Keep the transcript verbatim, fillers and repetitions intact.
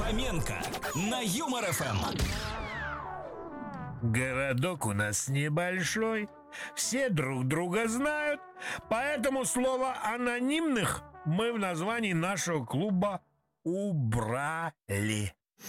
Фоменко на Юмор эф эм. Городок у нас небольшой, все друг друга знают, поэтому слово «анонимных» мы в названии нашего клуба убрали.